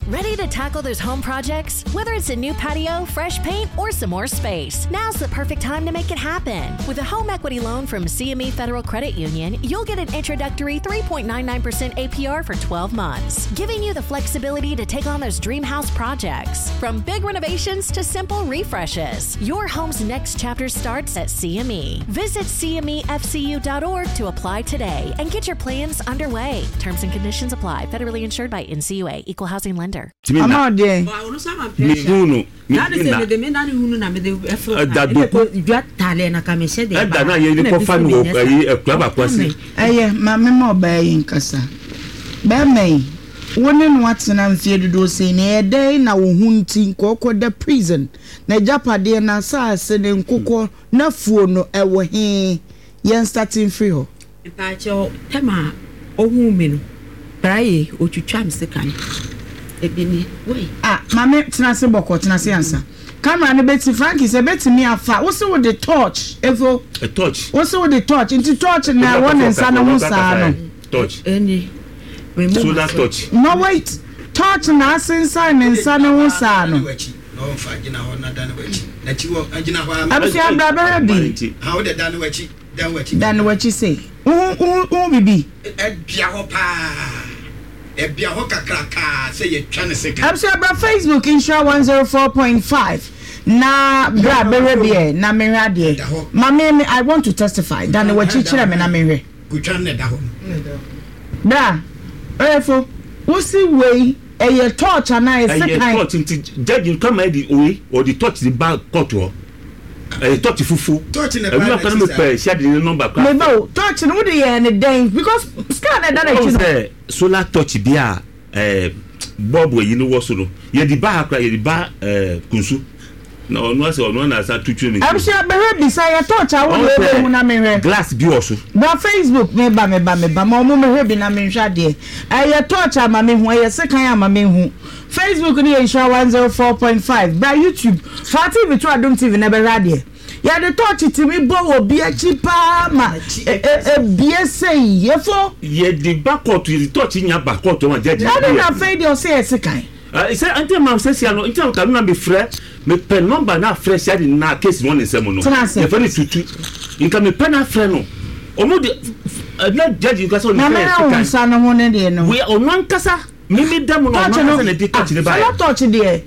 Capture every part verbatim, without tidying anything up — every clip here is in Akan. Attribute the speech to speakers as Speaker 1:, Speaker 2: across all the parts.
Speaker 1: Ready to tackle those home projects? Whether it's a new patio, fresh paint, or some more space, now's the perfect time to make it happen. With a home equity loan from C M E Federal Credit Union, you'll get an introductory three point nine nine percent A P R for twelve months, giving you the flexibility to take on those dream house projects. From big renovations to simple refreshes, your home's next chapter starts at C M E. Visit C M E F C U dot org to apply today and get your plans underway. Terms and conditions apply. Federally insured by N C U A, Equal Housing Lender.
Speaker 2: I'm not there.
Speaker 3: Me do no. That is the me na hunu na me de efo.
Speaker 2: Da do.
Speaker 3: Dua tale na ka me se de.
Speaker 2: Da na ye ni ko fa no e club akwasi.
Speaker 4: Eh ma me mo ba yin kasa. Ba mai. Woni no atena mfie dodo sei na e dey na wo hunti kokko da prison. Na japade na sa se ne nkokko na fuo no e wo he. Yen starting free ho.
Speaker 3: Pa cho tema ohun me no. Braye otwitwa me se kan. Ebini wey
Speaker 4: ah mama tenase boko tenase ansa camera ne beti Frankie say beti me afa wo say with the torch efo
Speaker 2: a torch
Speaker 4: wo say with the torch into torch na one nsa na ho sa no
Speaker 2: torch
Speaker 3: any we
Speaker 2: so that torch
Speaker 4: no wait torch na asensa na nsa na ho sa no
Speaker 5: no fa gina ho na dan wachi na chi wo gina ho
Speaker 4: absi abra bi
Speaker 5: how the dan wachi dan wachi
Speaker 4: dan wachi say u u u bibi
Speaker 5: e bia ho pa Ebia ho kakraka say ye twa ne second.
Speaker 4: Absi abra Facebook Insha one oh four point five. Na bra berebie na menwa de. Mama I want to testify. Dan we chichira me na menwe.
Speaker 5: Kutwa ne da ho.
Speaker 4: Bra. Efo. Wo si we eye torch ana e second.
Speaker 2: Eye torch nti judge come the way or the torch the back court ho. Eh torch fufu.
Speaker 5: Torch ne ba.
Speaker 2: We not going to pay share the number.
Speaker 4: Me bo torch no dey here ne den because scan na da
Speaker 2: na solar torch bia eh bob we you know what so no ye di ba akra ye di ba eh kunsu na ono ase ono na sa tutu me
Speaker 4: am sure be be say your torch a wo be hu na me hwe
Speaker 2: glass bi oso
Speaker 4: na Facebook me ba me ba me ba ma mo me hwe bi na me hwa de eh your torch ama me hu ye sekan ama me hu Facebook ni Insha one oh four point five by YouTube Fati Bitu Adom T V na be radio ya the torch timi bo obi achi pa ma e bie say yefo
Speaker 2: ye di backcourt the torch nya backcourt o ma judge
Speaker 4: na na faid you say sekan
Speaker 2: ah say anti mam say sia no anti am ka na be frɛ me pe number na frɛ sia di na case one nsem no ye fa ni tutu nka me pe na frɛ no o mo de na judge nka so ni frɛ sekan
Speaker 4: na sa no ho ne de no
Speaker 2: we o no nkasa me me dem no no nkasa na di torch ni ba
Speaker 4: ya torch de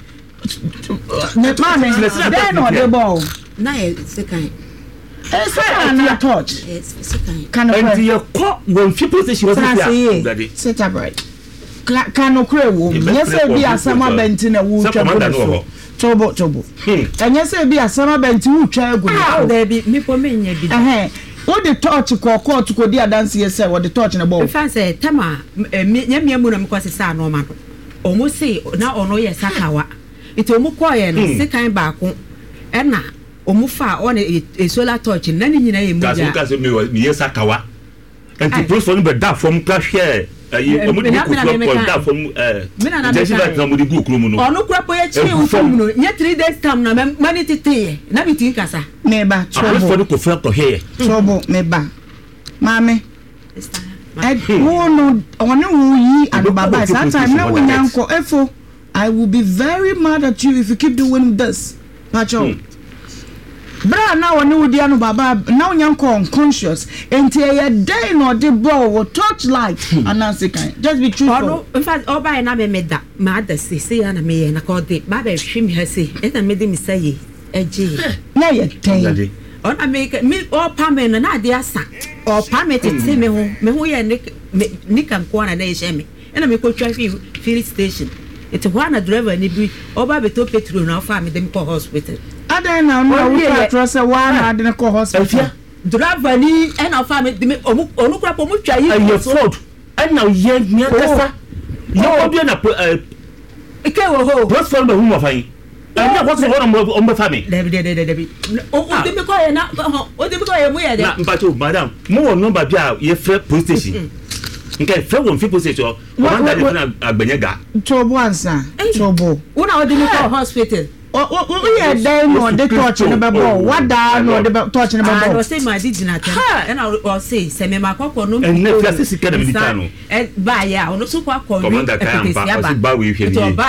Speaker 4: ne ma me de no de ball
Speaker 3: na e sekan
Speaker 4: e sekan na torch
Speaker 3: e sekan
Speaker 4: can
Speaker 2: and you call when people say she was here
Speaker 4: daddy set up right can no kre wo yes e bi asama benti na wo twa bo tobo tobo and yes e bi asama benti wo twa egu
Speaker 3: no there be me po me nya bi
Speaker 4: eh wo the torch ko ko to ko di adanse yes wo the torch na bo
Speaker 3: fan say tema nya me mu na me kwase sa no ma o mo say na ono ye sakawa ite o mo ko ye no sekan ba ko e na omufa on a solar torch na ni nyina ye muja
Speaker 2: ka se me me yesa kawa anti proof for be da from ka share eh omu di ku from da from eh jesu that na mu di ku kru mu no
Speaker 3: onu kura po ye chi ufum no nye three days time na mani tete na bitin kasa
Speaker 4: me ba
Speaker 2: trouble for the ko fa ko here
Speaker 4: trouble me ba mame I no one who yi and baba sometimes na we nyanko efo I will be very mad at you if you keep doing this pacho bra na woni wudi anu baba na onyanko unconscious enti e dey no de ball touch light anansi kan just be truthful
Speaker 3: in fact oba na me meda ma da se se ya na me na ko de baba hwim ha se e na me de mi say eje
Speaker 4: na ye ten
Speaker 3: on America me o pa me na de asa o pa me tete me ho me ho ye ni kan ko na na ye she me e na me ko twa fi filling station it one driver ni bi oba beto petrol na fa me dem ko hospital
Speaker 4: ada na no we trust one ade na ko hospital
Speaker 3: driver ni e na fa me onu kura po mu twa yi
Speaker 2: e Ford e na ye ni akasa ye obi na
Speaker 3: e ke wo ho
Speaker 2: what's for the home of ai e na what's for on my family
Speaker 3: debi debi debi o o de me ko ye na o de me ko ye mu ye de
Speaker 2: na mpacho madam mo won number bia ye frɛ police station nke frɛ won people say to one that na agbenyaga
Speaker 4: trouble answer trouble
Speaker 3: una o de me ko hospital
Speaker 4: o o ye dey no de torch na be ball what da no de torch na be ball
Speaker 3: I say my did na ten and I say say me makoko no
Speaker 2: and ne fiase sika na militano
Speaker 3: e ba ya ono so kwa kwa
Speaker 2: commander kan ba ba we hwe ni